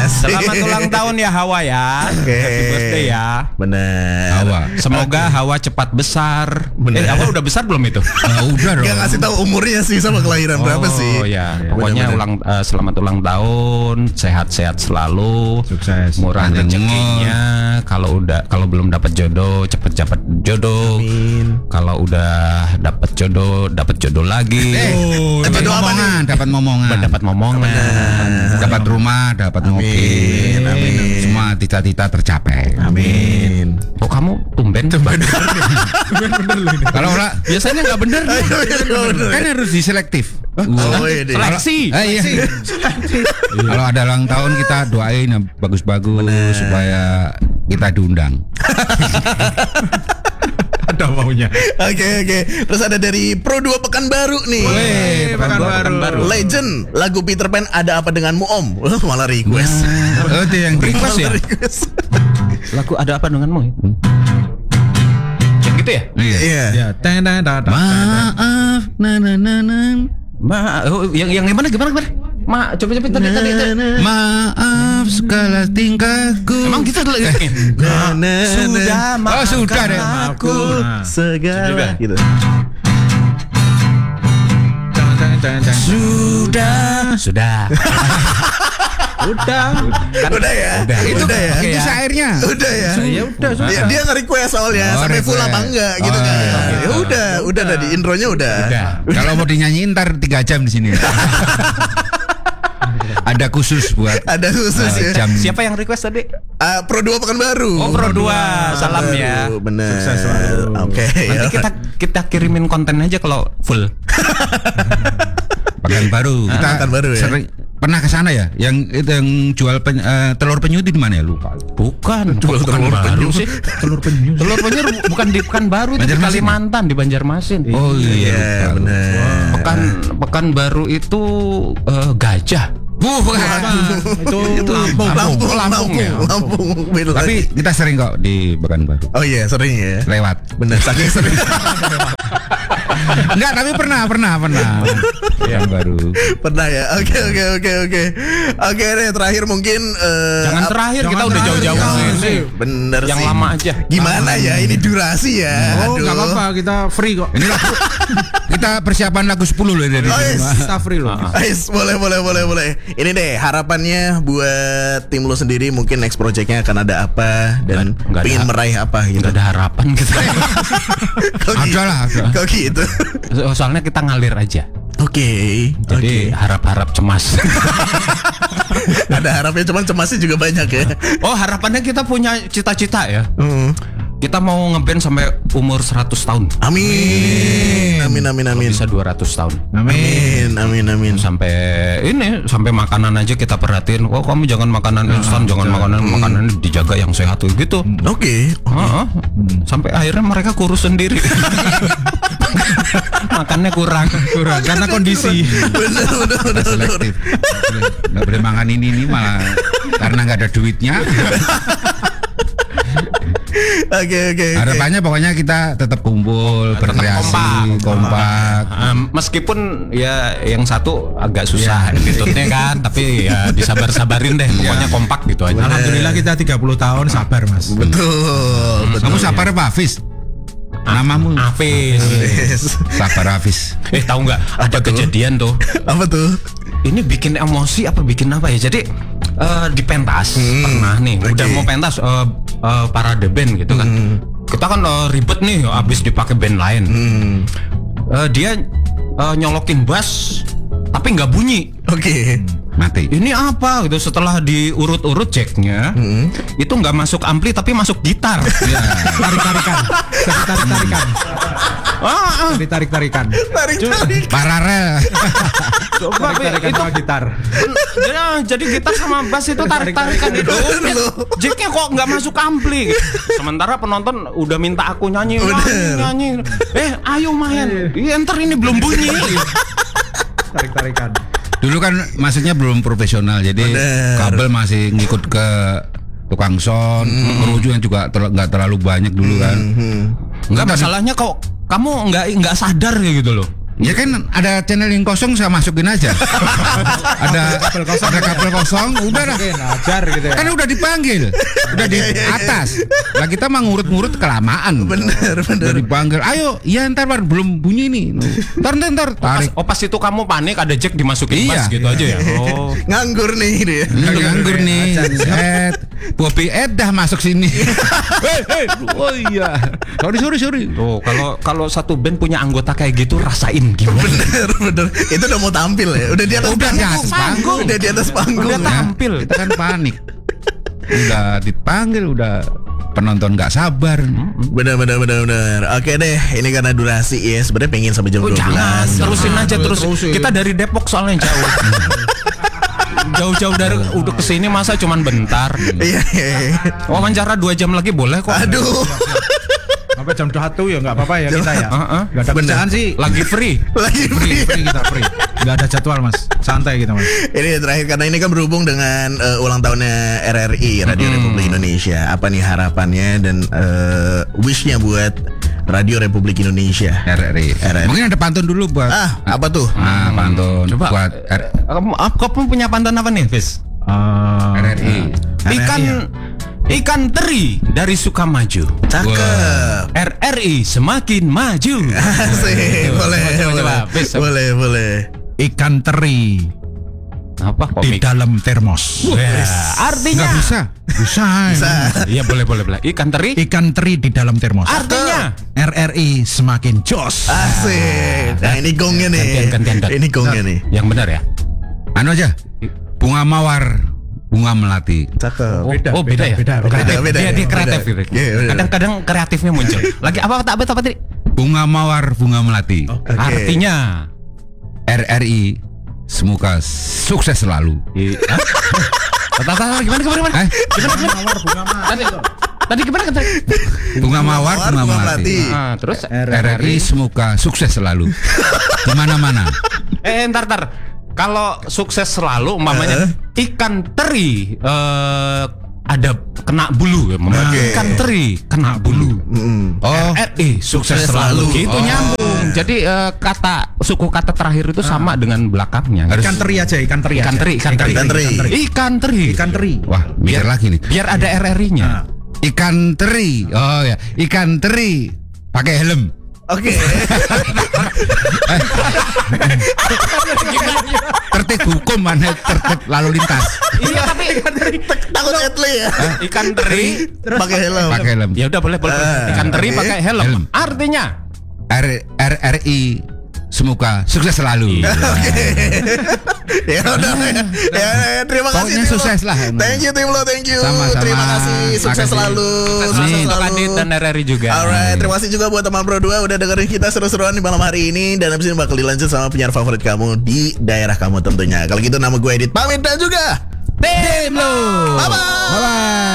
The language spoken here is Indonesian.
Selamat ulang tahun ya Hawa ya. Happy birthday ya. Bener. Hawa. Semoga Hawa cepat besar. Bener. Hawa udah besar belum itu? Udah dong. Gak ngasih tahu umurnya sih sama kelahiran berapa sih. Oh ya. Pokoknya Bener-bener. selamat ulang tahun, sehat-sehat selalu, Sukses. murah Panjang rezekinya. Kalau belum dapat jodoh, cepet dapat jodoh. Amin. Kalau udah dapat jodoh lagi. Dapat jodoh apa momongan, dapat momongan. Dapat momongan. Dapat rumah, dapat mobil. Amin. Semua cita-cita tercapai. Amin. Kok kamu tumben? Kalau orang Biasanya nggak bener. kan harus diselektif. Oh, ini. Seleksi. Iya. Kalau ada ulang tahun kita doain yang bagus-bagus supaya kita diundang. Ada maunya. Oke. Terus ada dari Pro 2 Pekanbaru nih. Pekanbaru. Legend lagu Peter Pan Ada Apa Denganmu Om. Malah request. Oh, itu yang Request ya? Malah request. Lagu Ada Apa Denganmu? Yang gitu ya? Iya. Ya, Maaf, Yang gimana? Coba tadi. maaf segala tingkahku. Emang gitu dulu. Sudah sudah deh. Aku segala gitu. Sudah. Udah ya. Itu Udah ya. itu syairnya. Udah ya. Ya udah, sudah. Dia nge-request soalnya Oh, sampai full request. apa enggak gitu Oh, kan. iya. Ya udah tadi intronya udah. Kalau mau dinyanyiin ntar 3 jam di sini. Ada khusus buat Ada khusus ya. jam. Siapa yang request tadi? Pro 2 Pekanbaru. Oh, Pro 2. Salam Pekanbaru, ya. Bener. Sukses selalu. Oke. Nanti kita kirimin konten aja kalau full. Pekanbaru. Kita Pekanbaru ya. sering pernah ke sana ya? Yang itu yang jual telur penyu di mana ya? Lupa. Bukan. Jual telur penyu sih. Telur penyu. Telur penyu bukan di Pekanbaru, itu di Banjarmasin. Kalimantan, di Banjarmasin. Oh Iya, lupa. bener. Pekanbaru itu gajah. Bukan. Itu Lampung. Lampung ya? Lampung. Beda Tapi lagi. kita sering kok di Pekanbaru. Oh iya, sering ya. Lewat. Bener, saking sering. Enggak, tapi pernah. Pekanbaru. Pernah ya. Oke. Oke deh, terakhir mungkin Jangan terakhir, kita udah jauh-jauh sini. Bener Yang sih. lama aja. Gimana ya ini durasi ya. Oh, enggak apa-apa, kita free kok. Ini lagu, kita persiapan lagu 10 loh dari Oh, yes. sini. Kita free loh. Ais, boleh. Ini deh harapannya buat tim lo sendiri, mungkin next projectnya akan ada apa dan Nggak ada. pengen meraih apa gitu. Nggak ada harapan gitu. Kok Ada gitu? lah, ada. Kok gitu? Soalnya kita ngalir aja. Oke. Jadi harap-harap cemas. Ada harapnya, cuman cemasnya juga banyak ya. Oh, harapannya kita punya cita-cita ya. Hmm. Kita mau ngeband sampai umur 100 tahun. Amin. Kalau bisa 200 tahun. Amin. Sampai makanan aja kita perhatiin. Oh, kamu jangan makanan instan, jangan makanan dijaga yang sehat gitu. Oke. Heeh. Sampai akhirnya mereka kurus sendiri. Makannya kurang Karena kondisi. Bener. Selektif. Nggak boleh makan ini malah karena nggak ada duitnya. Oke. Harapannya pokoknya kita tetap kumpul, berkreasi, kompak. Meskipun ya yang satu agak susah attitude-nya kan, tapi ya disabar-sabarin deh. Pokoknya kompak gitu aja. Alhamdulillah kita 30 tahun sabar, Mas. Betul. Kamu sabar apa Hafiz? Namamu Hafiz. Yes. Sabar Hafiz. Tahu nggak? Ada kejadian tuh. Apa tuh? Ini bikin emosi apa bikin apa ya? Jadi di pentas pernah nih, udah mau pentas parade band gitu kan. Kita kan ribet nih, abis dipakai band lain. Dia nyolokin bass tapi nggak bunyi. Oke. Mati. Ini apa gitu, setelah diurut-urut jacknya itu nggak masuk ampli tapi masuk gitar. Ya. Tarik-tarikan. Tarik-tarikan. Tarik. Paralel. Coba Tarik-tarikan itu sama gitar. jadi gitar sama bass itu tarik-tarikan itu. Jacknya kok nggak masuk ampli gitu. Sementara penonton udah minta aku nyanyi. Ayo main. Iya, ntar ini belum bunyi. Tarik-tarikan. Dulu kan maksudnya belum profesional, jadi Bener. kabel masih ngikut ke tukang sound, kerujukan juga nggak terlalu banyak dulu kan. Enggak, masalahnya kok kamu nggak sadar ya gitu loh. Ya kan ada channel yang kosong saya masukin aja. ada kabel kosong, udah lah. Ajar gitu ya. Kan udah dipanggil, udah di atas. Lah kita mah ngurut-ngurut kelamaan. Bener. Udah dipanggil, ayo, iya ntar Bar, belum bunyi nih. Ntar tarik. Pas itu kamu panik ada jack dimasukin Iya. pas gitu aja ya. Oh. Nganggur nih dia. Nganggur nih. Set. Bobby dah masuk sini. Hei. Oh iya. Sorry. Tuh, kalau satu band punya anggota kayak gitu rasain gimana? Bener. Itu udah mau tampil ya. Udah di atas Udah di atas panggung. panggung. Udah di atas panggung. Udah tampil. Kita kan panik. Udah dipanggil, udah penonton nggak sabar. Bener. Oke deh, ini karena durasi ya. Sebenarnya pengen sampai jam 12. Jangan, terusin aja terus. Terusin. Kita dari Depok soalnya jauh. Jauh-jauh dari udah kesini masa cuman bentar. Iya. Wawancara 2 jam lagi boleh kok. Aduh. Sampai jam 1 ya nggak apa-apa ya kita ya. Nggak ada Bener. kerjaan sih. Lagi free. Lagi free. Free kita free. Nggak ada jadwal mas. Santai kita mas. Ini terakhir karena ini kan berhubung dengan ulang tahunnya RRI Radio Republik Indonesia. Apa nih harapannya dan wishnya buat Radio Republik Indonesia? RRI. Mungkin ada pantun dulu buat. Apa tuh? Pantun Coba. buat Kamu punya pantun apa nih, Fis? RRI. Ikan teri dari Sukamaju. Cakep. RRI semakin maju. Asik. Coba, Fis. Boleh. Ikan teri Apa di komik? dalam termos. Artinya Nggak bisa. Bisa. Iya boleh. Ikan teri Ikan teri di dalam termos. artinya RRI semakin jos. Asik. Nah ini gongnya nih. Gantian. Ini gongnya nih. yang benar ya. Anu aja. Bunga mawar, bunga melati. Cakep. Beda ya. beda. Kreatif. Beda. Dia kreatif gitu. Iya, bener. Kadang-kadang kreatifnya muncul. Lagi apa tadi? Bunga mawar, bunga melati. Oke. Artinya RRI semoga sukses selalu. Gimana? Eh, Tadi gimana kan? bunga mawar, bunga melati. Terus RRI semoga sukses selalu. Di mana-mana. Ntar. Kalau sukses selalu, umpamanya ikan teri ada kena bulu ya, Oke. ikan teri kena bulu. Oh, RRI sukses selalu. selalu. Gitu nyambung. Jadi suku kata terakhir itu sama dengan belakangnya. Harus- Ikan teri aja. Ikan teri. Ikan teri. wah, mikir lagi nih. Biar ada RRI-nya. Ikan teri. Oh ya, ikan teri pakai helm. Oke. Tertib hukum mana tertib lalu lintas. Iya tapi Takut Etle ya. ikan teri Pakai helm. Pakai helm. ya udah boleh. Ikan teri oke. pakai helm. Helm. Artinya RRI semoga sukses selalu. Ya udah. Ya, terima kasih. Pokoknya Tim Lo. sukses lah. Thank you Tim Lo, thank you. Sama-sama. Terima kasih. Sukses Makasih. selalu. Sukses untuk Adit dan RRI juga. Alright, terima kasih juga buat teman Pro 2 udah dengerin kita seru-seruan di malam hari ini. Dan abis ini bakal dilanjut sama penyiar favorit kamu di daerah kamu tentunya. Kalau gitu nama gue Edit pamit dan juga Tim Lo. bye-bye. Bye bye.